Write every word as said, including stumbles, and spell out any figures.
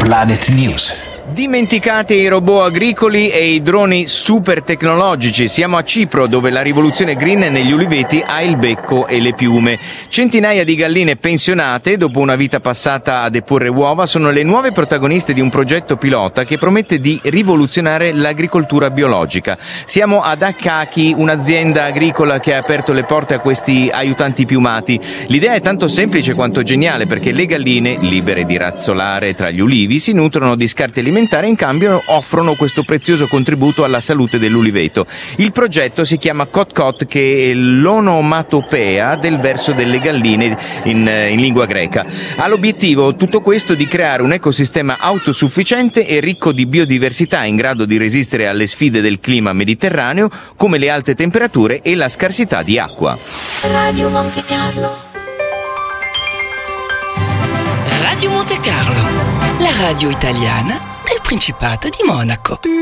Planet News. Dimenticati i robot agricoli e i droni super tecnologici. Siamo a Cipro, dove la rivoluzione green negli uliveti ha il becco e le piume. Centinaia di galline pensionate, dopo una vita passata a deporre uova, sono le nuove protagoniste di un progetto pilota che promette di rivoluzionare l'agricoltura biologica. Siamo ad Akaki, un'azienda agricola che ha aperto le porte a questi aiutanti piumati. L'idea è tanto semplice quanto geniale, perché le galline, libere di razzolare tra gli ulivi, si nutrono di scarti alimentari, in cambio offrono questo prezioso contributo alla salute dell'uliveto. Il progetto si chiama Cot Cot, che è l'onomatopea del verso delle galline in, in lingua greca. Ha l'obiettivo tutto questo di creare un ecosistema autosufficiente e ricco di biodiversità, in grado di resistere alle sfide del clima mediterraneo, come le alte temperature e la scarsità di acqua. Radio Monte Carlo. Radio Monte Carlo, la radio italiana del Principato di Monaco.